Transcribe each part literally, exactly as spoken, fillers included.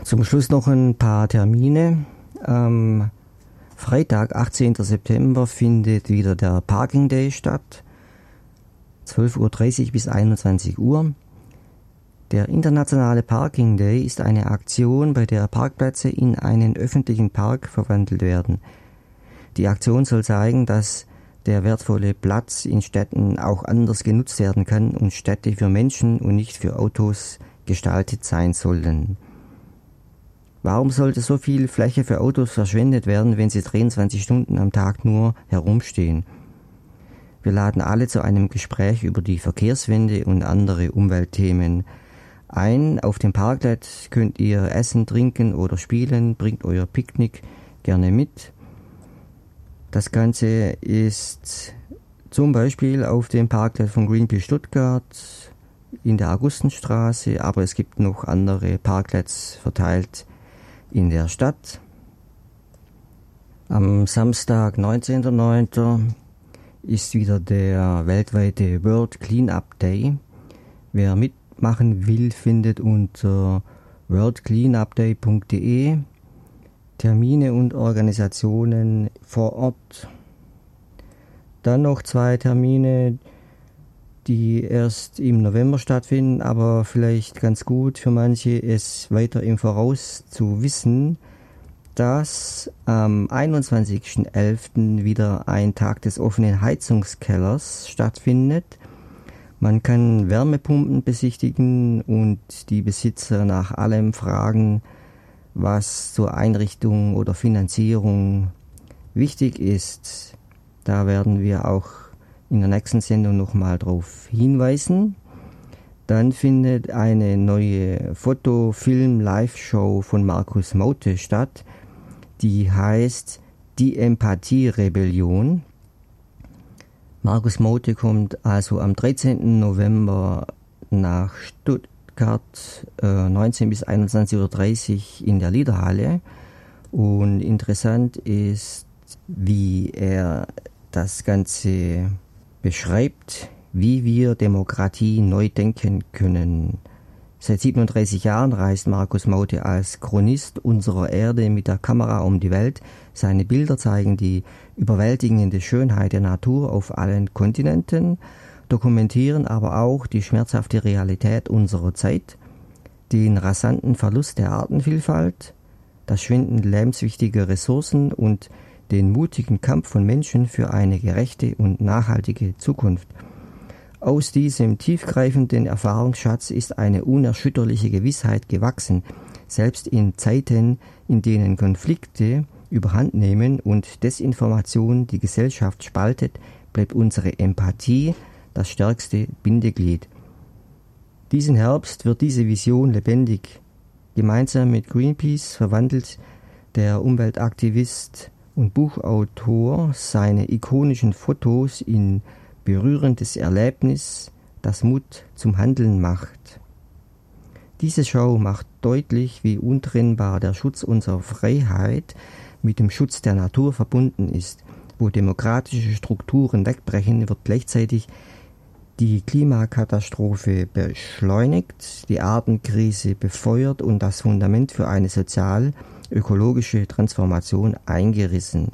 Zum Schluss noch ein paar Termine. Am Freitag, achtzehnten September, findet wieder der Parking Day statt. zwölf Uhr dreißig bis einundzwanzig Uhr. Der Internationale Parking Day ist eine Aktion, bei der Parkplätze in einen öffentlichen Park verwandelt werden. Die Aktion soll zeigen, dass der wertvolle Platz in Städten auch anders genutzt werden kann und Städte für Menschen und nicht für Autos gestaltet sein sollen. Warum sollte so viel Fläche für Autos verschwendet werden, wenn sie dreiundzwanzig Stunden am Tag nur herumstehen? Wir laden alle zu einem Gespräch über die Verkehrswende und andere Umweltthemen ein. Auf dem Parkplatz könnt ihr essen, trinken oder spielen. Bringt euer Picknick gerne mit. Das Ganze ist zum Beispiel auf dem Parkplatz von Greenpeace Stuttgart in der Augustenstraße, aber es gibt noch andere Parkplätze verteilt in der Stadt. Am Samstag, neunzehnten neunten ist wieder der weltweite World Cleanup Day. Wer mitmachen will, findet unter world cleanup day punkt de Termine und Organisationen vor Ort. Dann noch zwei Termine, die erst im November stattfinden, aber vielleicht ganz gut für manche, es weiter im Voraus zu wissen, dass am einundzwanzigsten elften wieder ein Tag des offenen Heizungskellers stattfindet. Man kann Wärmepumpen besichtigen und die Besitzer nach allem fragen, was zur Einrichtung oder Finanzierung wichtig ist. Da werden wir auch in der nächsten Sendung nochmal drauf hinweisen. Dann findet eine neue Foto-Film-Live-Show von Markus Maute statt. Die heißt Die Empathie-Rebellion. Markus Maute kommt also am dreizehnten November nach Stuttgart. Äh, neunzehn bis einundzwanzig Uhr dreißig in der Liederhalle. Und interessant ist, wie er das Ganze beschreibt, wie wir Demokratie neu denken können. Seit siebenunddreißig Jahren reist Markus Maute als Chronist unserer Erde mit der Kamera um die Welt. Seine Bilder zeigen die überwältigende Schönheit der Natur auf allen Kontinenten, dokumentieren aber auch die schmerzhafte Realität unserer Zeit, den rasanten Verlust der Artenvielfalt, das Schwinden lebenswichtiger Ressourcen und den mutigen Kampf von Menschen für eine gerechte und nachhaltige Zukunft. Aus diesem tiefgreifenden Erfahrungsschatz ist eine unerschütterliche Gewissheit gewachsen. Selbst in Zeiten, in denen Konflikte überhand nehmen und Desinformation die Gesellschaft spaltet, bleibt unsere Empathie das stärkste Bindeglied. Diesen Herbst wird diese Vision lebendig. Gemeinsam mit Greenpeace verwandelt der Umweltaktivist und Buchautor seine ikonischen Fotos in berührendes Erlebnis, das Mut zum Handeln macht. Diese Show macht deutlich, wie untrennbar der Schutz unserer Freiheit mit dem Schutz der Natur verbunden ist. Wo demokratische Strukturen wegbrechen, wird gleichzeitig die Klimakatastrophe beschleunigt, die Artenkrise befeuert und das Fundament für eine sozial-ökologische Transformation eingerissen.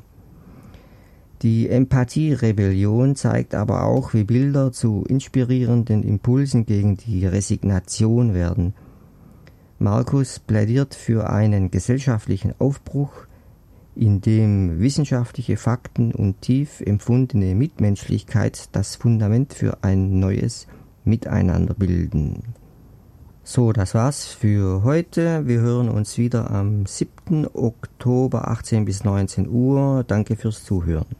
Die Empathie-Rebellion zeigt aber auch, wie Bilder zu inspirierenden Impulsen gegen die Resignation werden. Markus plädiert für einen gesellschaftlichen Aufbruch, in dem wissenschaftliche Fakten und tief empfundene Mitmenschlichkeit das Fundament für ein neues Miteinander bilden. So, das war's für heute. Wir hören uns wieder am siebten Oktober achtzehn bis neunzehn Uhr. Danke fürs Zuhören.